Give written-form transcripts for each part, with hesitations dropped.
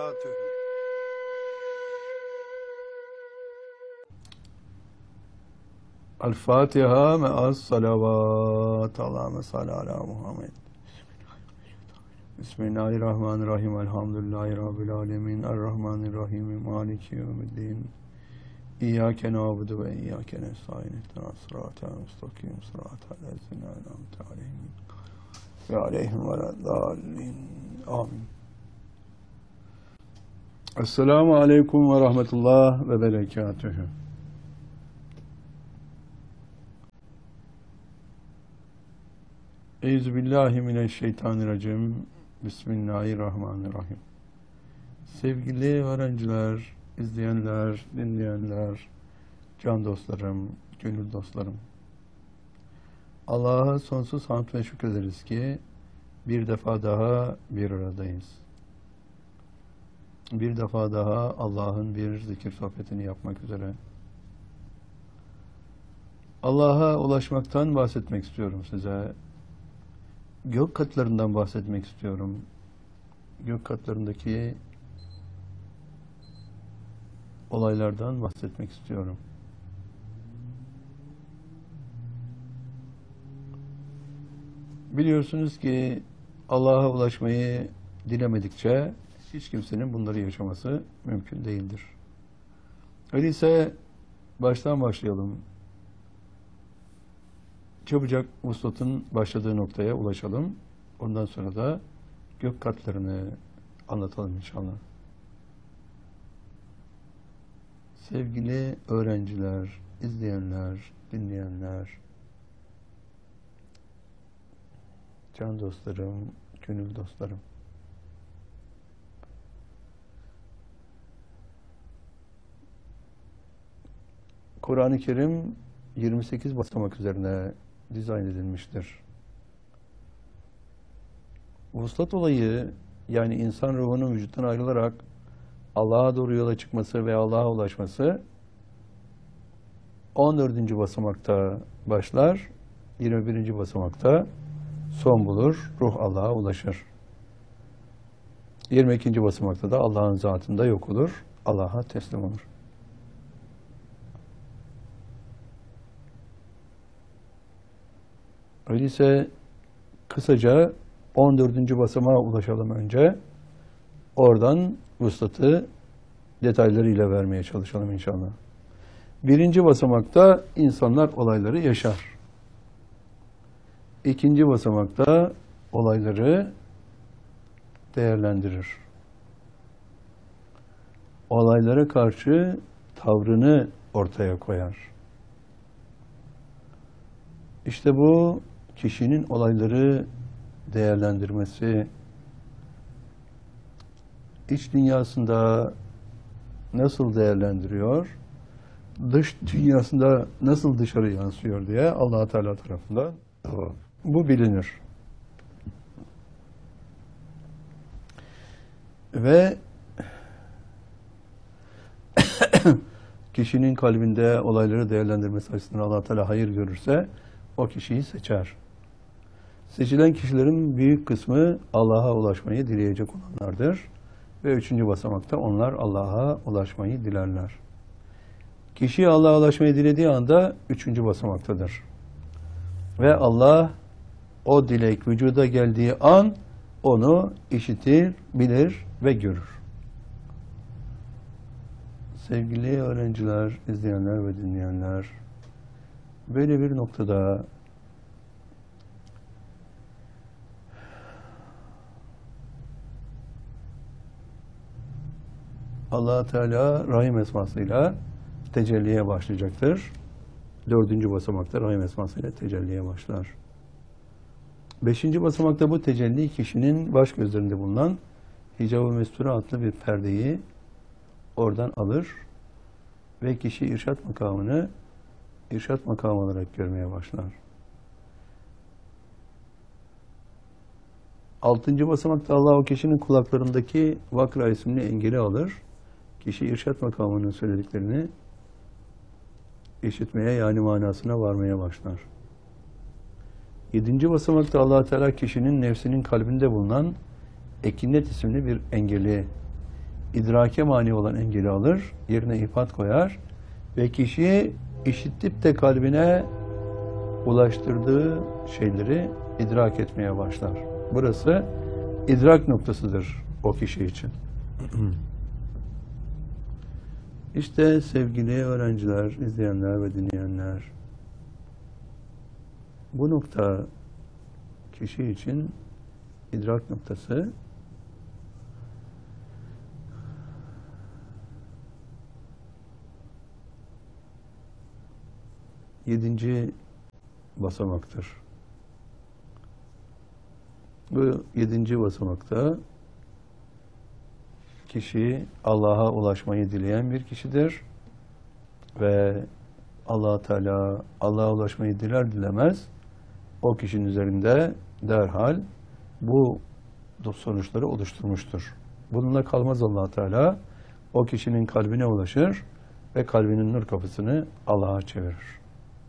وبركاته. الفاتحة مع الصلوات. اللهم صل على محمد. بسم الله الرحمن الرحيم. الحمد لله رب العالمين الرحمن الرحيم مالك يوم الدين. إياك نعبد وإياك نستعين اهدنا الصراط المستقيم صراط الذين أنعمت عليهم غير عليهم ولا الضالين آمين. Esselamu Aleyküm ve Rahmetullah ve Berekatühü. Euzubillahimineşşeytanirracim. Bismillahirrahmanirrahim. Sevgili öğrenciler, izleyenler, dinleyenler, can dostlarım, gönül dostlarım. Allah'a sonsuz hamd ve şükrederiz ki bir defa daha bir aradayız. Bir defa daha Allah'ın bir zikir sohbetini yapmak üzere. Allah'a ulaşmaktan bahsetmek istiyorum size. Gök katlarından bahsetmek istiyorum. Gök katlarındaki olaylardan bahsetmek istiyorum. Biliyorsunuz ki Allah'a ulaşmayı dilemedikçe hiç kimsenin bunları yaşaması mümkün değildir. Öyleyse baştan başlayalım. Çabucak vuslatın başladığı noktaya ulaşalım. Ondan sonra da gök katlarını anlatalım inşallah. Sevgili öğrenciler, izleyenler, dinleyenler, can dostlarım, gönül dostlarım. Kur'an-ı Kerim 28 basamak üzerine dizayn edilmiştir. Vuslat olayı, yani insan ruhunun vücuttan ayrılarak Allah'a doğru yola çıkması ve Allah'a ulaşması 14. basamakta başlar, 21. basamakta son bulur, ruh Allah'a ulaşır. 22. basamakta da Allah'ın zatında yok olur, Allah'a teslim olur. Öyleyse kısaca 14. basamağa ulaşalım önce. Oradan vuslatı detaylarıyla vermeye çalışalım inşallah. 1. basamakta insanlar olayları yaşar. 2. basamakta olayları değerlendirir. Olaylara karşı tavrını ortaya koyar. İşte bu kişinin olayları değerlendirmesi, iç dünyasında nasıl değerlendiriyor, dış dünyasında nasıl dışarı yansıyor diye Allah Teala tarafından bu bilinir. Ve kişinin kalbinde olayları değerlendirmesi açısından Allah Teala hayır görürse o kişiyi seçer. Seçilen kişilerin büyük kısmı Allah'a ulaşmayı dileyecek olanlardır. Ve 3. basamakta onlar Allah'a ulaşmayı dilerler. Kişi Allah'a ulaşmayı dilediği anda 3. basamaktadır. Ve Allah o dilek vücuda geldiği an onu işitir, bilir ve görür. Sevgili öğrenciler, izleyenler ve dinleyenler, böyle bir noktada Allah Teala Rahim esmasıyla tecelliye başlayacaktır. 4. basamakta Rahim esmasıyla tecelliye başlar. 5. basamakta bu tecelli kişinin baş gözlerinde bulunan Hicab-ı Mesture adlı bir perdeyi oradan alır ve kişi irşat makamını irşat makamı olarak görmeye başlar. 6. basamakta Allah o kişinin kulaklarındaki vakra isimli engeli alır. Kişi irşat makamının söylediklerini işitmeye, yani manasına varmaya başlar. 7. basamakta Allah Teala kişinin nefsinin kalbinde bulunan ekinet isimli bir engeli idrake mani olan engeli alır, yerine ifat koyar ve kişi işitip de kalbine ulaştırdığı şeyleri idrak etmeye başlar. Burası idrak noktasıdır o kişi için. İşte sevgili öğrenciler, izleyenler ve dinleyenler, bu nokta kişi için idrak noktası. Yedinci basamaktır. Bu 7. basamakta kişi Allah'a ulaşmayı dileyen bir kişidir ve Allah Teala Allah'a ulaşmayı diler dilemez o kişinin üzerinde derhal bu sonuçları oluşturmuştur. Bununla kalmaz Allah Teala, o kişinin kalbine ulaşır ve kalbinin nur kapısını Allah'a çevirir.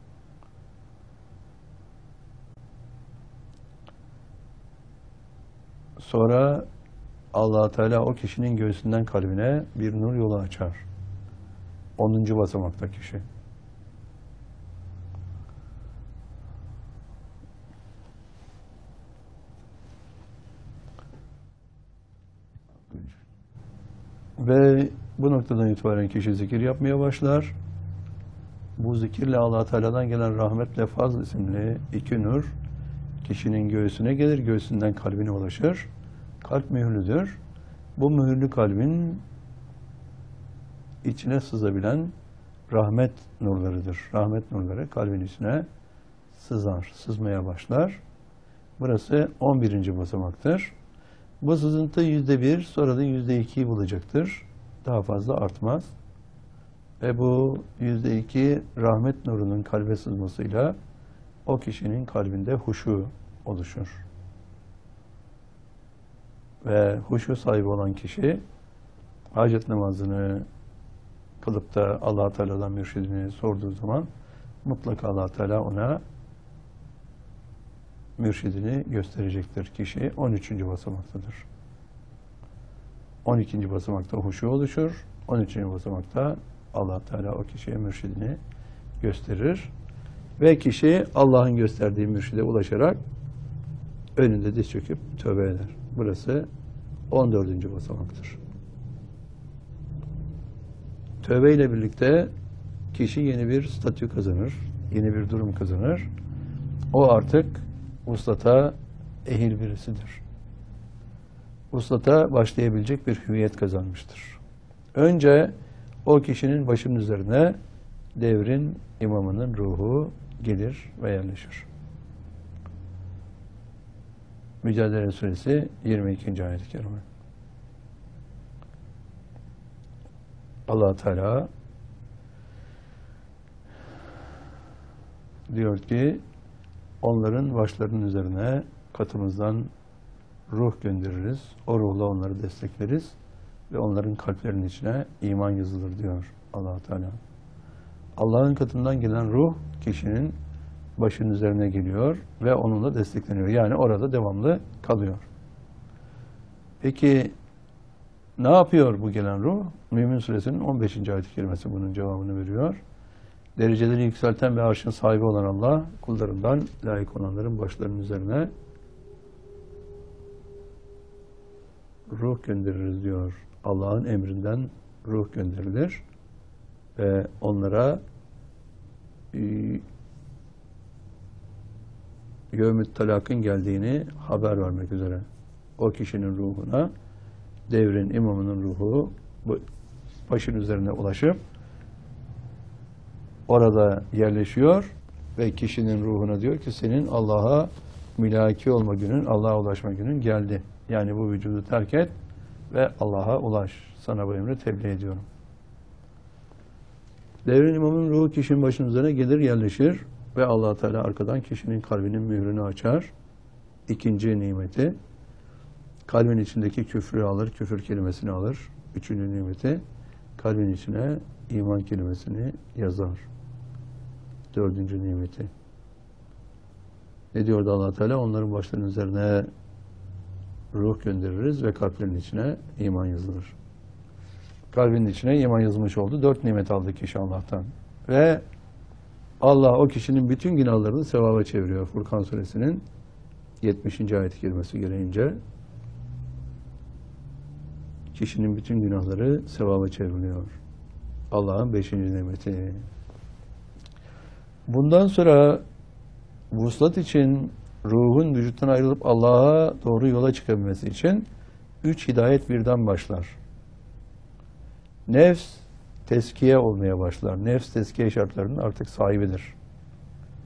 Sonra Allah Teala o kişinin göğsünden kalbine bir nur yolu açar. 10. basamakta kişi. Ve bu noktadan itibaren kişi zikir yapmaya başlar. Bu zikirle Allah Teala'dan gelen rahmetle fazl isimli 2 nur kişinin göğsüne gelir, göğsünden kalbine ulaşır. Kalp mühürlüdür. Bu mühürlü kalbin içine sızabilen rahmet nurlarıdır. Rahmet nurları kalbin içine sızar, sızmaya başlar. Burası 11. basamaktır. Bu sızıntı %1, sonra da %2'yi bulacaktır. Daha fazla artmaz. Ve bu %2 rahmet nurunun kalbe sızmasıyla o kişinin kalbinde huşu oluşur. Ve huşu sahibi olan kişi hacet namazını kılıp da Allah Teala'dan mürşidini sorduğu zaman mutlaka Allah Teala ona mürşidini gösterecektir. Kişi 13. basamaktadır. 12. basamakta huşu oluşur. 13. basamakta Allah Teala o kişiye mürşidini gösterir. Ve kişi Allah'ın gösterdiği mürşide ulaşarak önünde diz çöküp tövbe eder. Burası 14. basamaktır. Tövbe ile birlikte kişi yeni bir statü kazanır, yeni bir durum kazanır. O artık vuslata ehil birisidir. Vuslata başlayabilecek bir hüviyet kazanmıştır. Önce o kişinin başının üzerine devrin imamının ruhu gelir ve yerleşir. Mücadele Suresi 22. ayet-i kerime. Allah Teala diyor ki onların başlarının üzerine katımızdan ruh göndeririz. O ruhla onları destekleriz ve onların kalplerinin içine iman yazılır diyor Allah Teala. Allah'ın katından gelen ruh kişinin başının üzerine geliyor ve onunla destekleniyor. Yani orada devamlı kalıyor. Peki ne yapıyor bu gelen ruh? Mümin Suresinin 15. ayet-i kerimesi bunun cevabını veriyor. Dereceleri yükselten ve arşın sahibi olan Allah, kullarından layık olanların başlarının üzerine ruh göndeririz diyor. Allah'ın emrinden ruh gönderilir ve onlara yevmü't talakın geldiğini haber vermek üzere o kişinin ruhuna devrin imamının ruhu başın üzerine ulaşıp orada yerleşiyor ve kişinin ruhuna diyor ki senin Allah'a mülaki olma günün, Allah'a ulaşma günün geldi. Yani bu vücudu terk et ve Allah'a ulaş. Sana bu emri tebliğ ediyorum. Devrin imamının ruhu kişinin başının üzerine gelir yerleşir ve Allah Teala arkadan kişinin kalbinin mührünü açar. 2. nimeti. Kalbin içindeki küfrü alır, küfür kelimesini alır. 3. nimeti. Kalbin içine iman kelimesini yazar. 4. nimeti. Ne diyordu Allah Teala? Onların başlarının üzerine ruh göndeririz ve kalplerin içine iman yazılır. Kalbinin içine iman yazılmış oldu. 4 nimet aldı kişi Allah'tan. Ve Allah o kişinin bütün günahlarını sevaba çeviriyor. Furkan suresinin 70. ayet-i kerimesi gereğince kişinin bütün günahları sevaba çevriliyor. Allah'ın 5. nimeti. Bundan sonra vuslat için ruhun vücuttan ayrılıp Allah'a doğru yola çıkabilmesi için 3 hidayet birden başlar. Nefs teskiye olmaya başlar. Nefs teskiye şartlarının artık sahibidir.